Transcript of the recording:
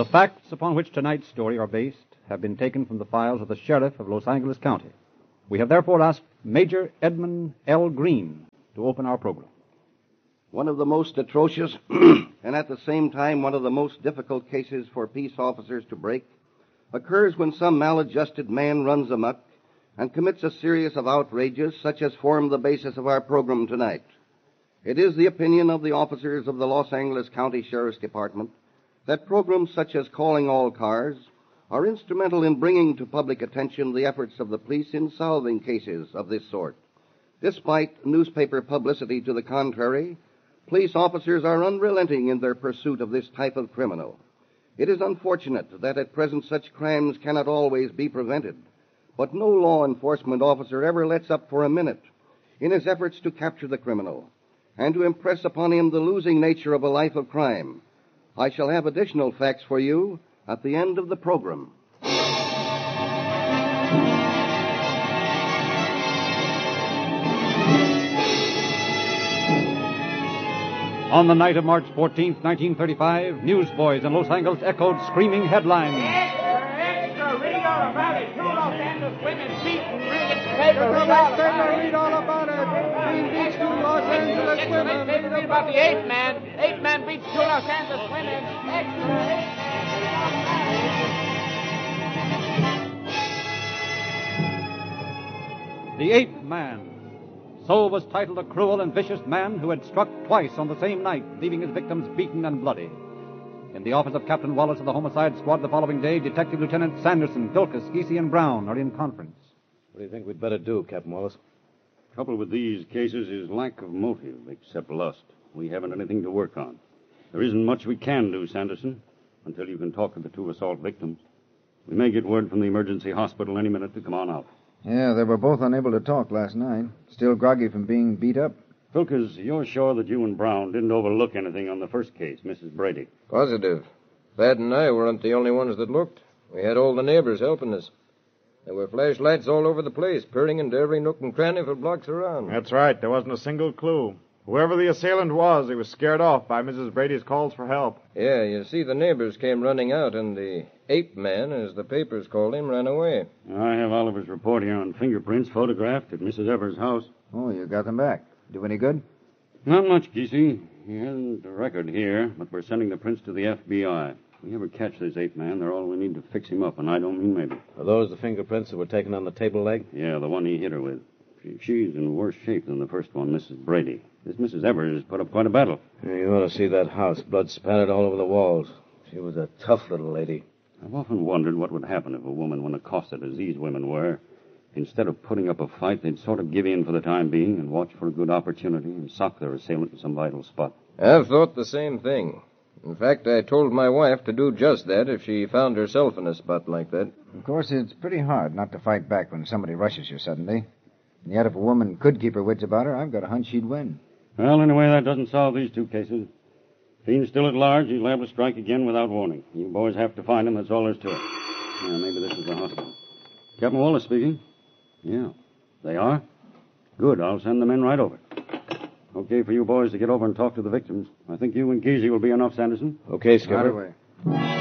The facts upon which tonight's story are based have been taken from the files of the Sheriff of Los Angeles County. We have therefore asked Major Edmund L. Green to open our program. One of the most atrocious and at the same time one of the most difficult cases for peace officers to break occurs when some maladjusted man runs amok and commits a series of outrages such as form the basis of our program tonight. It is the opinion of the officers of the Los Angeles County Sheriff's Department that programs such as Calling All Cars are instrumental in bringing to public attention the efforts of the police in solving cases of this sort. Despite newspaper publicity to the contrary, police officers are unrelenting in their pursuit of this type of criminal. It is unfortunate that at present such crimes cannot always be prevented, but no law enforcement officer ever lets up for a minute in his efforts to capture the criminal and to impress upon him the losing nature of a life of crime. I shall have additional facts for you at the end of the program. On the night of March 14th, 1935, newsboys in Los Angeles echoed screaming headlines. Extra, read all about it. Two Los Angeles women beaten, read it. Read all about it. Beats two Los Angeles women. Read about the eighth man. Eighth man beats two Los Angeles women. Extra. The Eighth Man. So was titled a cruel and vicious man who had struck twice on the same night, leaving his victims beaten and bloody. In the office of Captain Wallace of the Homicide Squad the following day, Detective Lieutenant Sanderson, Philkus, Geesey, and Brown are in conference. What do you think we'd better do, Captain Wallace? Trouble with these cases is lack of motive, except lust. We haven't anything to work on. There isn't much we can do, Sanderson, until you can talk to the two assault victims. We may get word from the emergency hospital any minute to come on out. Yeah, they were both unable to talk last night. Still groggy from being beat up. Philkus, you're sure that you and Brown didn't overlook anything on the first case, Mrs. Brady? Positive. Thad and I weren't the only ones that looked. We had all the neighbors helping us. There were flashlights all over the place, peering into every nook and cranny for blocks around. That's right. There wasn't a single clue. Whoever the assailant was, he was scared off by Mrs. Brady's calls for help. Yeah, you see, the neighbors came running out, and the ape man, as the papers called him, ran away. I have Oliver's report here on fingerprints photographed at Mrs. Evers' house. Oh, you got them back. Do any good? Not much, Geesey. He hasn't a record here, but we're sending the prints to the FBI. If we ever catch this ape man, they're all we need to fix him up, and I don't mean maybe. Are those the fingerprints that were taken on the table leg? Yeah, the one he hit her with. She's in worse shape than the first one, Mrs. Brady. This Mrs. Evers put up quite a battle. Yeah, you ought to see that house. Blood spattered all over the walls. She was a tough little lady. I've often wondered what would happen if a woman, when accosted as these women were, instead of putting up a fight, they'd sort of give in for the time being and watch for a good opportunity and sock their assailant in some vital spot. I've thought the same thing. In fact, I told my wife to do just that if she found herself in a spot like that. Of course, it's pretty hard not to fight back when somebody rushes you suddenly. And yet, if a woman could keep her wits about her, I've got a hunch she'd win. Well, anyway, that doesn't solve these two cases. If he's still at large, he's liable to strike again without warning. You boys have to find him, that's all there's to it. Yeah, maybe this is the hospital. Captain Wallace speaking. Yeah, they are? Good, I'll send them in right over. Okay for you boys to get over and talk to the victims. I think you and Geesey will be enough, Sanderson. Okay, Skipper. Right away.